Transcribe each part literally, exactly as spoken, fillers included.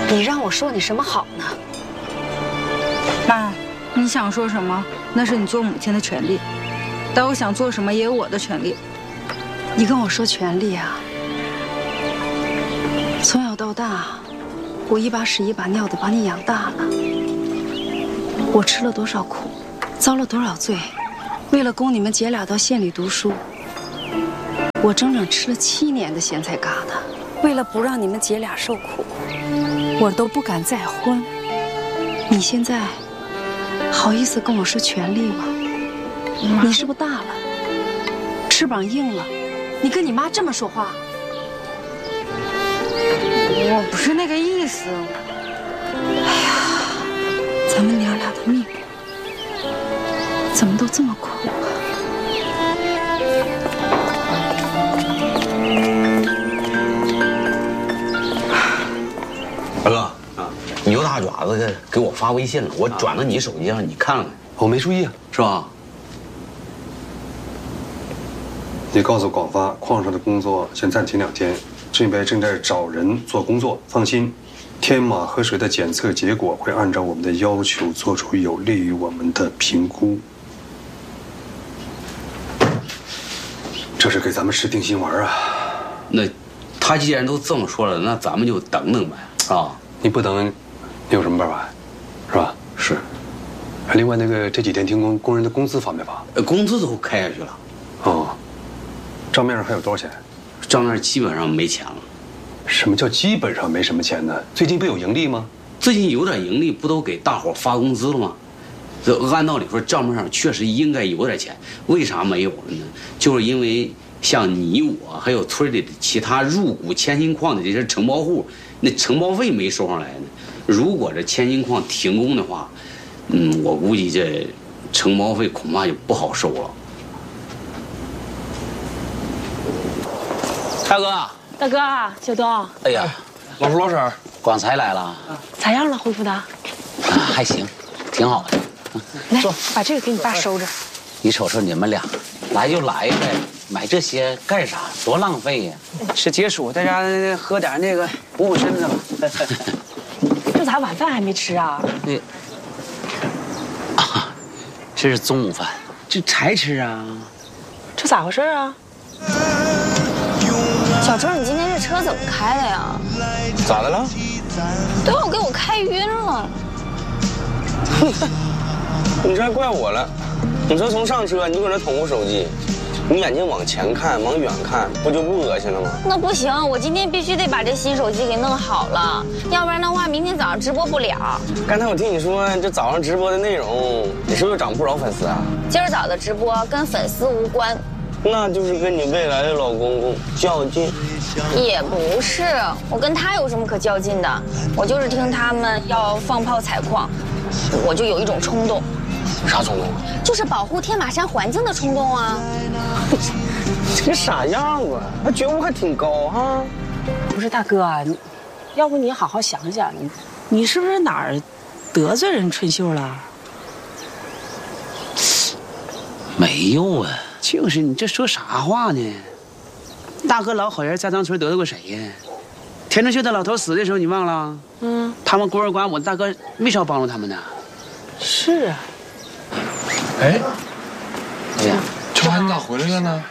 你让我说你什么好呢？ 妈，你想说什么，那是你做母亲的权利，但我想做什么也有我的权利。 你跟我说权利啊？从小到大，我一把屎一把尿的把你养大了，我吃了多少苦，遭了多少罪，为了供你们姐俩到县里读书，我整整吃了七年的咸菜疙瘩，为了不让你们姐俩受苦，我都不敢再婚。你现在好意思跟我说权利吗？你是不是大了，翅膀硬了？你跟你妈这么说话？ 我不是那个意思。 哎呀，咱们娘俩的命怎么都这么苦啊？ 大哥啊，牛大爪子给给我发微信了，我转到你手机上，你看了没？ 我没注意啊， 是吧？ 你告诉广发，矿上的工作先暂停两天，这边正在找人做工作。放心，天马和水的检测结果会按照我们的要求做出有利于我们的评估。这是给咱们吃定心丸啊！ 那他既然都这么说了，那咱们就等等呗，啊！ 你不等，你有什么办法？是吧？ 是。 另外，那个这几天听工工人的工资发没发？ 呃，工资都开下去了。 哦。账面上还有多少钱？ 账面基本上没钱了。 什么叫基本上没什么钱呢？最近不有盈利吗？ 最近有点盈利，不都给大伙发工资了吗？这按道理说，账面上确实应该有点钱，为啥没有了呢？就是因为像你我还有村里的其他入股千金矿的这些承包户，那承包费没收上来呢。如果这千金矿停工的话，嗯，我估计这承包费恐怕就不好收了。大哥， 大哥，小东， 哎呀， 老叔老婶， 广才来了， 咋样了？恢复的？ 啊，还行，挺好的。 来，把这个给你爸收着。 你瞅瞅你们俩，来就来呗，买这些干啥？多浪费呀！ 吃解暑，在家喝点那个补补身子吧。 这咋晚饭还没吃啊？ 那啊，这是中午饭， 这才吃啊？ 这咋回事啊？ 小周，你今天这车怎么开的呀？ 咋的了？ 都要给我开晕了。 你这还怪我了？你说从上车你就搁那捅咕手机，你眼睛往前看，往远看，不就不恶心了吗？ 那不行，我今天必须得把这新手机给弄好了，要不然的话，明天早上直播不了。 刚才我听你说这早上直播的内容，你是不是涨不少粉丝啊？ 今儿早的直播跟粉丝无关。 那就是跟你未来的老公公较劲。 也不是，我跟他有什么可较劲的？我就是听他们要放炮采矿，我就有一种冲动。 啥冲动？ 就是保护天马山环境的冲动啊！ 这个傻样子，他觉悟还挺高哈。 不是大哥啊，你要不你好好想想，你你是不是哪儿得罪人春秀了？ 没有啊。 就是你这说啥话呢？大哥老好人在咱村得罪过谁呀？田春秀的老头死的时候你忘了？嗯，他们孤儿寡母，大哥没少帮助他们呢。 是啊。 哎， 哎呀， 秋涵你咋回来了呢？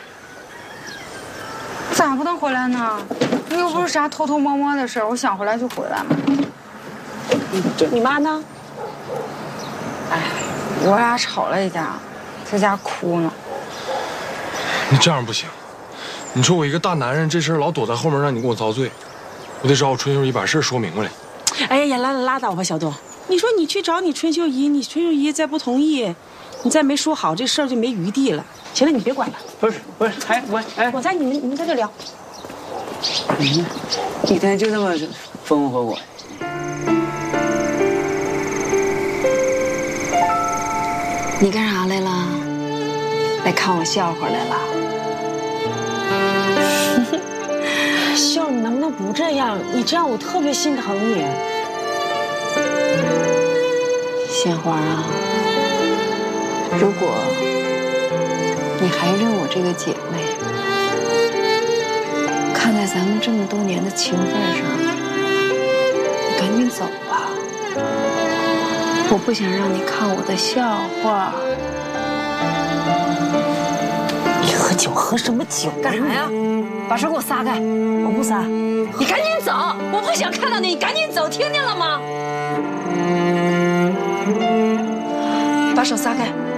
咋不能回来呢？又不是啥偷偷摸摸的事儿，我想回来就回来嘛。 你妈呢？ 哎，我俩吵了一架，在家哭呢。 你这样不行，你说我一个大男人，这事儿老躲在后面让你给我遭罪，我得找我春秀姨把事儿说明白了。 哎呀，拉拉倒吧，小东。你说你去找你春秀姨，你春秀姨再不同意，你再没说好，这事儿就没余地了。行了，你别管了。 不是不是，哎我哎， 我在你们你们在这聊。 你一天就这么风风火火。 你干啥来了？来看我笑话来了？ 秀，你能不能不这样？你这样我特别心疼你。 鲜花啊，如果你还认我这个姐妹，看在咱们这么多年的情分上，你赶紧紧走吧，我不想让你看我的笑话。 你喝酒喝什么酒？ 干啥呀？把手给我撒开！ 我不撒。 你赶紧走！我不想看到你，你赶紧走，听见了吗？把手撒开！